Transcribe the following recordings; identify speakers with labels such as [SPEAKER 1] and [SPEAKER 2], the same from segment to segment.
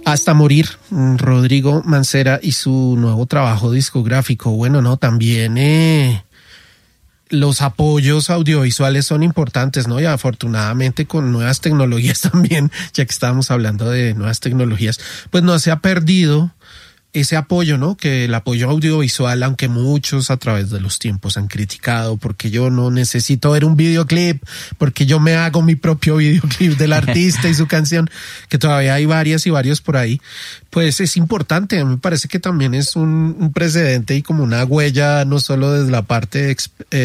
[SPEAKER 1] Hasta morir, Rodrigo Mancera y su nuevo trabajo discográfico. Bueno, no, también los apoyos audiovisuales son importantes, ¿no? Y afortunadamente con nuevas tecnologías también, ya que estábamos hablando de nuevas tecnologías, pues no se ha perdido ese apoyo, ¿no? Que el apoyo audiovisual, aunque muchos a través de los tiempos han criticado, porque yo no necesito ver un videoclip, porque yo me hago mi propio videoclip del artista y su canción, que todavía hay varias y varios por ahí, pues es importante. A mí me parece que también es un precedente y como una huella, no solo desde la parte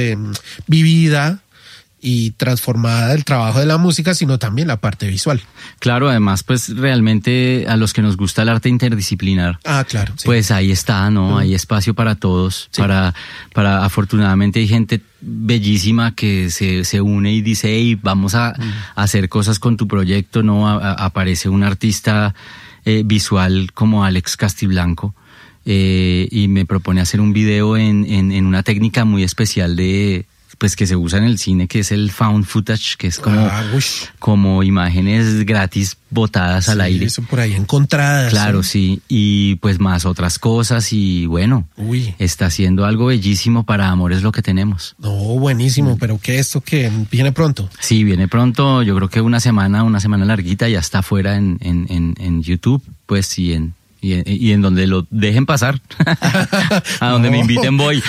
[SPEAKER 1] vivida y transformada del trabajo de la música, sino también la parte visual.
[SPEAKER 2] Claro, además, pues realmente a los que nos gusta el arte interdisciplinar,
[SPEAKER 1] claro, sí.
[SPEAKER 2] Pues ahí está, ¿no? Hay espacio para todos, sí. Para afortunadamente hay gente bellísima que se une y dice, hey, vamos a hacer cosas con tu proyecto, ¿no? Aparece un artista visual como Alex Castiblanco, y me propone hacer un video en una técnica muy especial pues que se usa en el cine, que es el found footage, que es como imágenes gratis botadas al aire.
[SPEAKER 1] Eso por ahí encontradas.
[SPEAKER 2] Claro, sí, y pues más otras cosas y bueno, está haciendo algo bellísimo para Amor es lo que tenemos.
[SPEAKER 1] No, buenísimo, pero ¿qué esto que viene pronto?
[SPEAKER 2] Sí, viene pronto, yo creo que una semana larguita, ya está fuera en YouTube, pues sí, y en donde lo dejen pasar, a donde me inviten voy.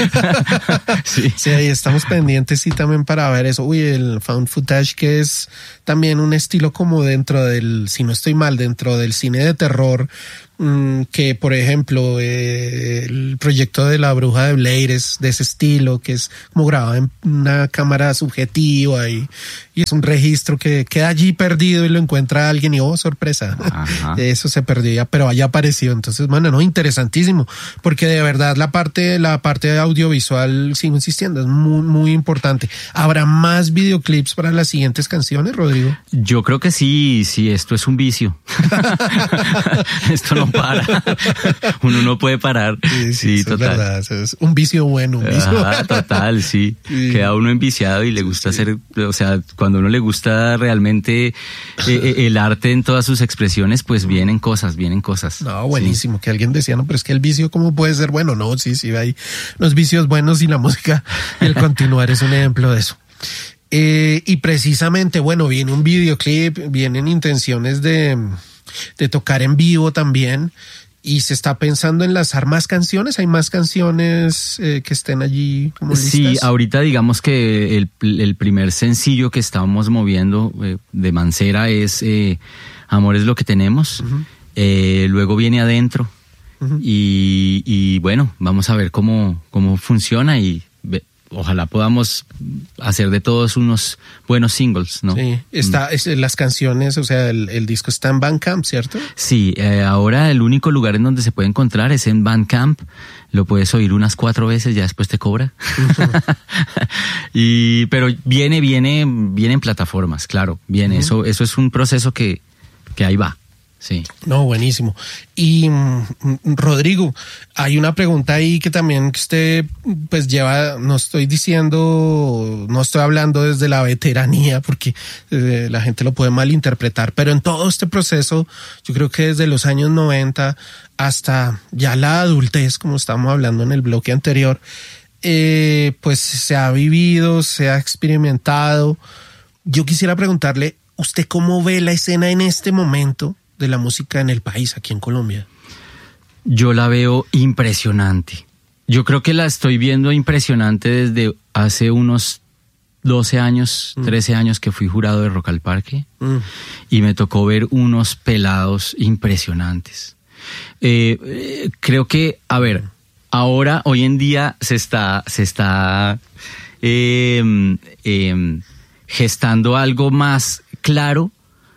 [SPEAKER 1] Sí, ahí estamos pendientes y también para ver eso. El found footage, que es también un estilo como dentro si no estoy mal, dentro del cine de terror, que por ejemplo el proyecto de La Bruja de Blair es de ese estilo, que es como grabado en una cámara subjetiva y es un registro que queda allí perdido y lo encuentra alguien y sorpresa. Ajá. Eso se perdió ya, pero haya aparecido. Entonces, bueno, no, interesantísimo, porque de verdad la parte audiovisual, sigo insistiendo, es muy, muy importante. ¿Habrá más videoclips para las siguientes canciones, Rodrigo?
[SPEAKER 2] Yo creo que sí, esto es un vicio. Esto no para. Uno no puede parar.
[SPEAKER 1] Sí, total. Es verdad, eso es un vicio bueno.
[SPEAKER 2] Total, sí. Queda uno enviciado y le gusta hacer, o sea, cuando a uno le gusta realmente el arte en todas sus expresiones, pues vienen cosas.
[SPEAKER 1] No, buenísimo. Sí. Que alguien decía, no, pero es que el vicio, ¿cómo puede ser bueno? No, sí, hay los vicios buenos y la música, el continuar es un ejemplo de eso. Y precisamente, bueno, viene un videoclip, vienen intenciones de tocar en vivo también, y se está pensando en lanzar más canciones. ¿Hay más canciones que estén allí como listas?
[SPEAKER 2] Sí, ahorita digamos que el primer sencillo que estamos moviendo de Mancera es Amor es lo que tenemos. Uh-huh. Luego viene Adentro. Uh-huh. Y bueno, vamos a ver cómo funciona y ojalá podamos hacer de todos unos buenos singles, ¿no?
[SPEAKER 1] Sí, las canciones, o sea, el disco está en Bandcamp, ¿cierto?
[SPEAKER 2] Sí, ahora el único lugar en donde se puede encontrar es en Bandcamp. Lo puedes oír unas 4 veces, ya después te cobra. Uh-huh. Pero viene en plataformas, claro, viene. Uh-huh. Eso es un proceso que ahí va. Sí. No,
[SPEAKER 1] buenísimo. Y Rodrigo, hay una pregunta ahí que también usted pues lleva, no estoy hablando desde la veteranía porque la gente lo puede malinterpretar, pero en todo este proceso, yo creo que desde los años 90 hasta ya la adultez, como estábamos hablando en el bloque anterior, pues se ha vivido, se ha experimentado. Yo quisiera preguntarle, ¿usted cómo ve la escena en este momento de la música en el país, aquí en Colombia?
[SPEAKER 2] Yo la veo impresionante. Yo creo que la estoy viendo impresionante desde hace unos 12 años, 13 años que fui jurado de Rock al Parque y me tocó ver unos pelados impresionantes. Creo que, ahora, hoy en día se está gestando algo más claro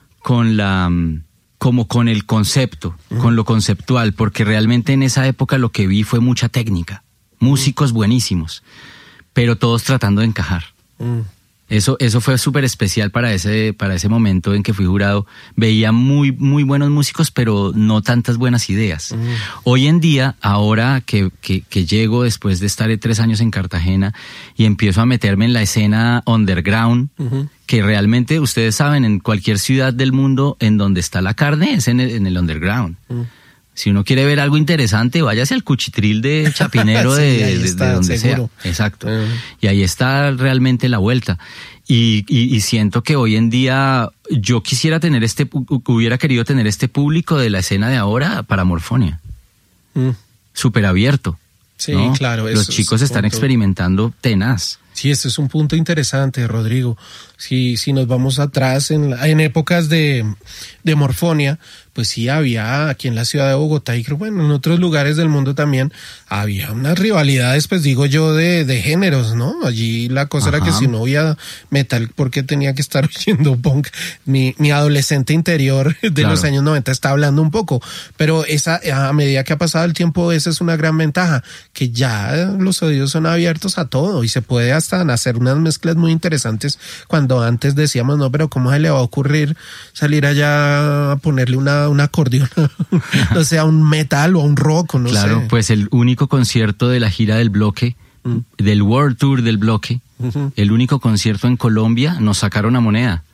[SPEAKER 2] como con el concepto, con lo conceptual, porque realmente en esa época lo que vi fue mucha técnica, músicos buenísimos, pero todos tratando de encajar. Eso fue súper especial para ese momento en que fui jurado. Veía muy, muy buenos músicos, pero no tantas buenas ideas. Hoy en día, ahora que llego después de estar 3 años en Cartagena y empiezo a meterme en la escena underground, que realmente ustedes saben, en cualquier ciudad del mundo en donde está la carne es en el underground. Si uno quiere ver algo interesante, váyase al Cuchitril de Chapinero sí, de donde seguro. Sea. Exacto. Y ahí está realmente la vuelta. Y siento que hoy en día yo hubiera querido tener este público de la escena de ahora para Morfonia. Súper abierto.
[SPEAKER 1] Sí,
[SPEAKER 2] ¿no?
[SPEAKER 1] claro.
[SPEAKER 2] Los chicos están experimentando tenaz.
[SPEAKER 1] Sí, este es un punto interesante, Rodrigo. Si nos vamos atrás en épocas de Morfonia, pues sí había aquí en la ciudad de Bogotá y creo, bueno, en otros lugares del mundo también había unas rivalidades, pues digo yo, de géneros, ¿no? Allí la cosa era que si no oía metal, ¿por qué tenía que estar oyendo punk? Mi adolescente interior de los años 90 está hablando un poco, pero a medida que ha pasado el tiempo, esa es una gran ventaja, que ya los oídos son abiertos a todo y se puede hasta hacer unas mezclas muy interesantes cuando antes decíamos, no, pero ¿cómo se le va a ocurrir salir allá a ponerle un acordeón, no sé, a un metal o a un rock o no sé?
[SPEAKER 2] Claro, pues el único concierto de la gira del bloque, del World Tour del bloque, el único concierto en Colombia, nos sacaron a moneda.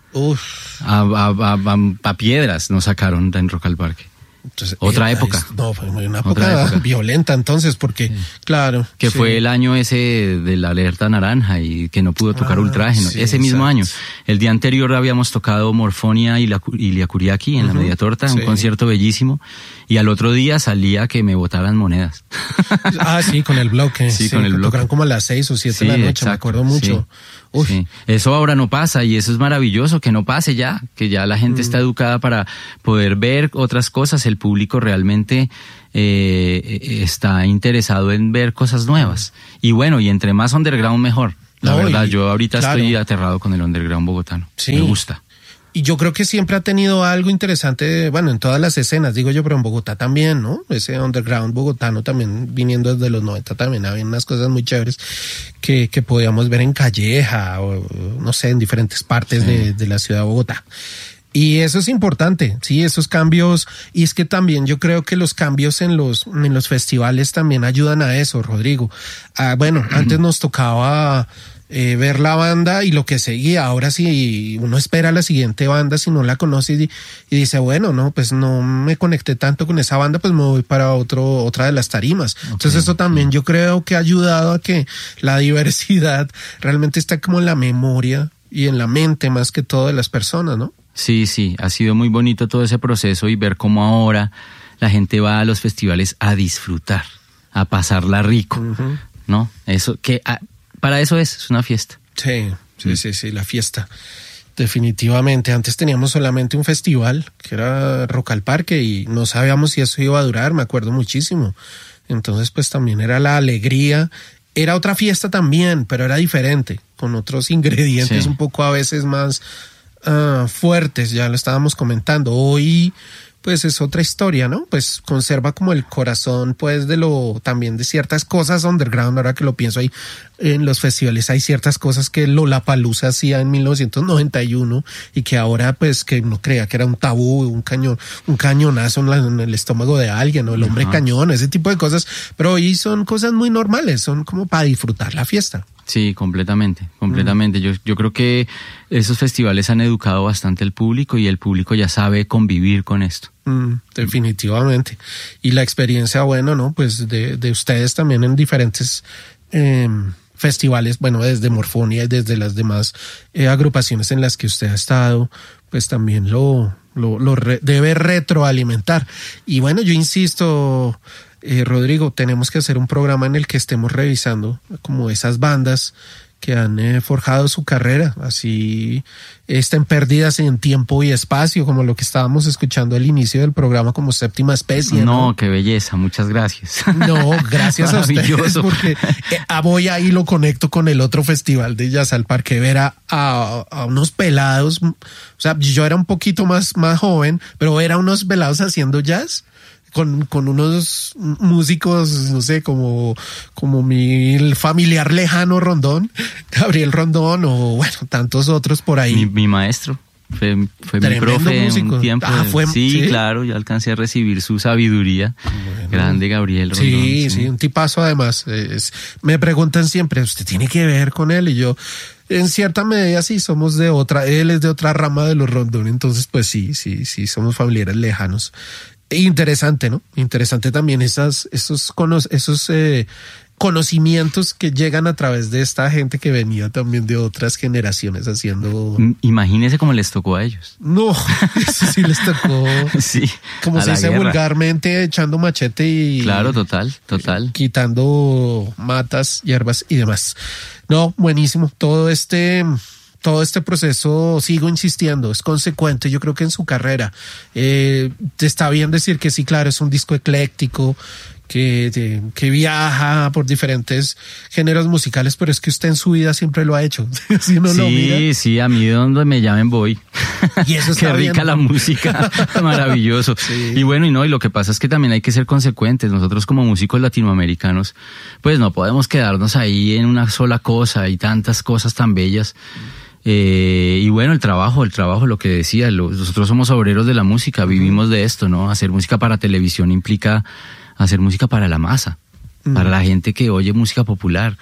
[SPEAKER 2] A piedras nos sacaron en Rock al Parque. Entonces, otra época.
[SPEAKER 1] No, fue una época violenta entonces, porque, claro.
[SPEAKER 2] Que fue el año ese de la alerta naranja y que no pudo tocar Ultraje, ¿no? Ese mismo año. El día anterior habíamos tocado Morfonia y Liakuriaki en la Media Torta, un concierto bellísimo. Y al otro día salía que me botaran monedas.
[SPEAKER 1] Sí, con el bloque.
[SPEAKER 2] Sí, con el bloque.
[SPEAKER 1] Tocaron como a las 6 o 7 de la noche, me acuerdo mucho.
[SPEAKER 2] Sí. Eso ahora no pasa y eso es maravilloso, que no pase ya, que ya la gente está educada para poder ver otras cosas. El público realmente está interesado en ver cosas nuevas. Y bueno, y entre más underground mejor. La verdad, yo ahorita estoy aterrado con el underground bogotano. Sí. Me gusta.
[SPEAKER 1] Y yo creo que siempre ha tenido algo interesante, bueno, en todas las escenas, digo yo, pero en Bogotá también, ¿no? Ese underground bogotano también, viniendo desde los 90 también, había unas cosas muy chéveres que podíamos ver en Calleja o, no sé, en diferentes partes de la ciudad de Bogotá. Y eso es importante, sí, esos cambios, y es que también yo creo que los cambios en los festivales también ayudan a eso, Rodrigo. Bueno, antes nos tocaba ver la banda y lo que seguía. Ahora sí, uno espera la siguiente banda si no la conoce y dice, bueno, no, pues no me conecté tanto con esa banda, pues me voy para otra de las tarimas. Entonces eso también yo creo que ha ayudado a que la diversidad realmente está como en la memoria y en la mente más que todo de las personas, ¿no?
[SPEAKER 2] Sí, ha sido muy bonito todo ese proceso y ver cómo ahora la gente va a los festivales a disfrutar, a pasarla rico, ¿no? Eso que para eso es una fiesta. Sí,
[SPEAKER 1] la fiesta. Definitivamente. Antes teníamos solamente un festival que era Rock al Parque y no sabíamos si eso iba a durar, me acuerdo muchísimo. Entonces pues también era la alegría. Era otra fiesta también, pero era diferente, con otros ingredientes un poco a veces más fuertes, ya lo estábamos comentando. Hoy pues es otra historia, ¿no? Pues conserva como el corazón, pues, también de ciertas cosas underground. Ahora que lo pienso, ahí en los festivales hay ciertas cosas que Lollapalooza hacía en 1991 y que ahora, pues, que uno creía que era un tabú, un cañonazo en el estómago de alguien, o el hombre cañón, ese tipo de cosas. Pero hoy son cosas muy normales, son como para disfrutar la fiesta.
[SPEAKER 2] Sí, completamente. Yo creo que esos festivales han educado bastante al público y el público ya sabe convivir con esto.
[SPEAKER 1] Definitivamente. Y la experiencia, bueno, ¿no? Pues de ustedes también en diferentes festivales, bueno, desde Morfonia y desde las demás agrupaciones en las que usted ha estado, pues también lo debe retroalimentar. Y bueno, yo insisto, Rodrigo, tenemos que hacer un programa en el que estemos revisando como esas bandas que han forjado su carrera, así estén perdidas en tiempo y espacio, como lo que estábamos escuchando al inicio del programa como Séptima Especie.
[SPEAKER 2] No, qué belleza, muchas gracias.
[SPEAKER 1] No, gracias a ustedes, porque voy ahí lo conecto con el otro festival de Jazz al Parque, ver a unos pelados, o sea, yo era un poquito más joven, pero ver a unos pelados haciendo jazz, con unos músicos, no sé, como mi familiar lejano Rondón, Gabriel Rondón, o bueno, tantos otros por ahí.
[SPEAKER 2] Mi maestro. Fue mi profe músico. Un tiempo. Sí, claro, yo alcancé a recibir su sabiduría. Bueno, grande Gabriel Rondón.
[SPEAKER 1] Sí, un tipazo además. Me preguntan siempre, ¿usted tiene que ver con él? Y yo, en cierta medida sí, él es de otra rama de los Rondón, entonces pues sí, somos familiares lejanos. Interesante, ¿no? Interesante también esos conocimientos que llegan a través de esta gente que venía también de otras generaciones haciendo...
[SPEAKER 2] Imagínese cómo les tocó a ellos.
[SPEAKER 1] No, eso sí les tocó.
[SPEAKER 2] Sí.
[SPEAKER 1] Como se dice vulgarmente, echando machete y...
[SPEAKER 2] Claro, total.
[SPEAKER 1] Quitando matas, hierbas y demás. No, buenísimo. Todo este proceso, sigo insistiendo, es consecuente, yo creo que en su carrera. Te está bien decir que sí, claro, es un disco ecléctico, que viaja por diferentes géneros musicales, pero es que usted en su vida siempre lo ha hecho. Si uno lo mira.
[SPEAKER 2] Sí, a mí de donde me llamen voy.
[SPEAKER 1] Y eso está
[SPEAKER 2] Qué rica bien. La música, maravilloso. Sí. Y bueno, y lo que pasa es que también hay que ser consecuentes. Nosotros como músicos latinoamericanos, pues no podemos quedarnos ahí en una sola cosa, hay tantas cosas tan bellas. Y bueno, el trabajo, lo que decía, nosotros somos obreros de la música, vivimos de esto, ¿no? Hacer música para televisión implica hacer música para la masa, para la gente que oye música popular.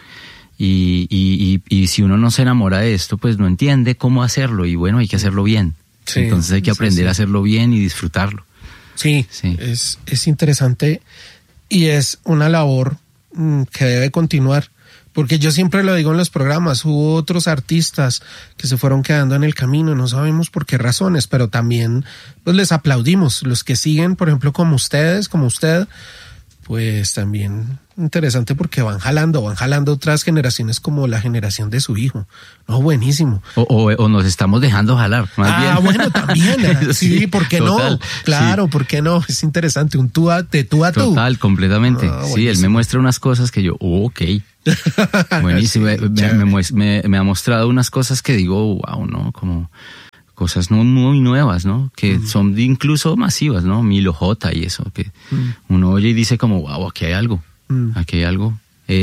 [SPEAKER 2] Y si uno no se enamora de esto, pues no entiende cómo hacerlo. Y bueno, hay que hacerlo bien. Sí, entonces hay que aprender a hacerlo bien y disfrutarlo.
[SPEAKER 1] Sí. Es interesante y es una labor que debe continuar. Porque yo siempre lo digo en los programas, hubo otros artistas que se fueron quedando en el camino, no sabemos por qué razones, pero también pues les aplaudimos. Los que siguen, por ejemplo, como ustedes, como usted, pues también interesante porque van jalando otras generaciones como la generación de su hijo. No, buenísimo.
[SPEAKER 2] O nos estamos dejando jalar, más bien.
[SPEAKER 1] Bueno, también. Sí, ¿por qué total, no? Claro, sí. ¿Por qué no? Es interesante, de tú a tú.
[SPEAKER 2] Total, completamente. Sí, él me muestra unas cosas que yo, ok. Buenísimo. Sí, me ha mostrado unas cosas que digo, wow, ¿no? Como cosas muy nuevas, ¿no? Que son incluso masivas, ¿no? Milo J y eso, que uno oye y dice como, wow, aquí hay algo. Aquí hay algo.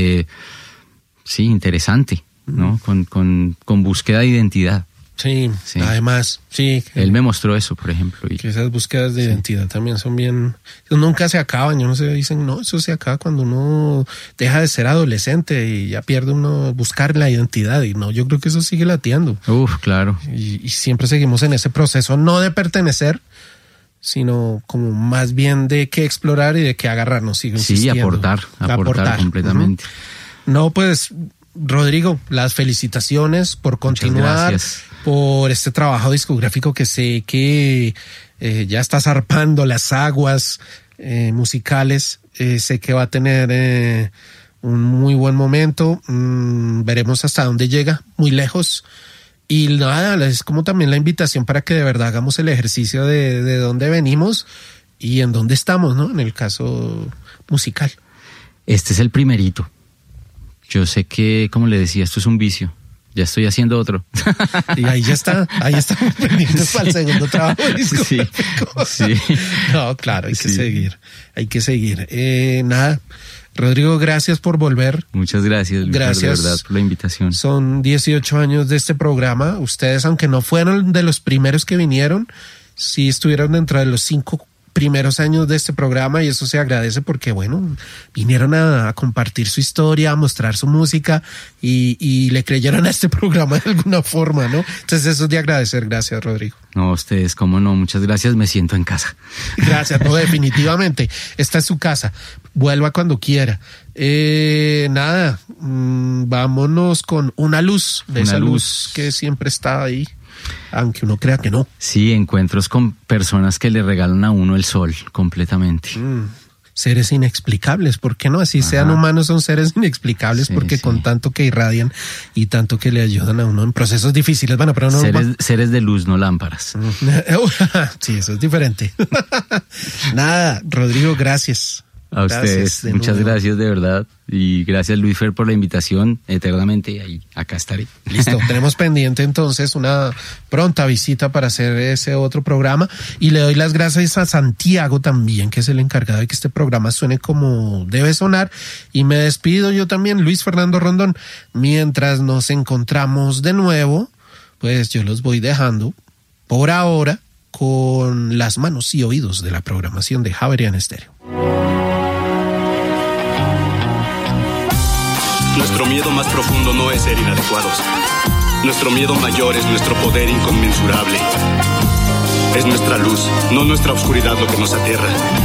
[SPEAKER 2] Sí, interesante, ¿no? Con búsqueda de identidad.
[SPEAKER 1] Sí, además, sí.
[SPEAKER 2] Él me mostró eso, por ejemplo.
[SPEAKER 1] Que esas búsquedas de identidad también son bien... Nunca se acaban, yo no sé, dicen, no, eso se acaba cuando uno deja de ser adolescente y ya pierde uno buscar la identidad. Y no, yo creo que eso sigue latiendo.
[SPEAKER 2] Claro.
[SPEAKER 1] Y siempre seguimos en ese proceso, no de pertenecer, sino como más bien de qué explorar y de qué agarrarnos. Sigo insistiendo.
[SPEAKER 2] Sí, aportar completamente.
[SPEAKER 1] No, pues... Rodrigo, las felicitaciones por continuar, por este trabajo discográfico que sé que ya está zarpando las aguas musicales. Sé que va a tener un muy buen momento. Veremos hasta dónde llega, muy lejos. Y nada, es como también la invitación para que de verdad hagamos el ejercicio de dónde venimos y en dónde estamos, ¿no? En el caso musical.
[SPEAKER 2] Este es el primerito. Yo sé que, como le decía, esto es un vicio. Ya estoy haciendo otro.
[SPEAKER 1] Y ahí estamos pendientes para el segundo trabajo.
[SPEAKER 2] Sí.
[SPEAKER 1] No, claro, hay que seguir. Nada, Rodrigo, gracias por volver.
[SPEAKER 2] Muchas gracias, Luis,
[SPEAKER 1] gracias
[SPEAKER 2] de verdad, por la invitación.
[SPEAKER 1] Son 18 años de este programa. Ustedes, aunque no fueron de los primeros que vinieron, sí estuvieron dentro de los 5 primeros años de este programa y eso se agradece porque, bueno, vinieron a compartir su historia, a mostrar su música y le creyeron a este programa de alguna forma, ¿no? Entonces eso es de agradecer. Gracias, Rodrigo.
[SPEAKER 2] No, ustedes, cómo no, muchas gracias, me siento en casa.
[SPEAKER 1] Gracias, no, definitivamente, esta es su casa, vuelva cuando quiera. Nada, vámonos con Una Luz, de esa luz que siempre está ahí. Aunque uno crea que no.
[SPEAKER 2] Sí, encuentros con personas que le regalan a uno el sol completamente.
[SPEAKER 1] Seres inexplicables, ¿por qué no? Así sean humanos, son seres inexplicables porque con tanto que irradian y tanto que le ayudan a uno en procesos difíciles. Bueno, pero no.
[SPEAKER 2] Seres de luz, no lámparas.
[SPEAKER 1] Sí, eso es diferente. Nada, Rodrigo, gracias.
[SPEAKER 2] A ustedes, muchas gracias de verdad. Y gracias, Luisfer, por la invitación. Eternamente, ahí, acá estaré.
[SPEAKER 1] Listo, tenemos pendiente entonces una pronta visita para hacer ese otro programa. Y le doy las gracias a Santiago también, que es el encargado de que este programa suene como debe sonar. Y me despido yo también, Luis Fernando Rondón. Mientras nos encontramos de nuevo, pues yo los voy dejando por ahora con las manos y oídos de la programación de Javerian Estéreo.
[SPEAKER 3] Nuestro miedo más profundo no es ser inadecuados. Nuestro miedo mayor es nuestro poder inconmensurable. Es nuestra luz, no nuestra oscuridad, lo que nos aterra.